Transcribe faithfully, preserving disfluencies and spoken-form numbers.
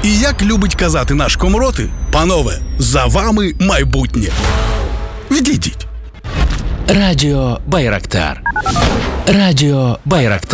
І як любить казати наш Комроти, панове, за вами майбутнє. Відійдіть. Радіо Байрактар. Радіо Байрактар.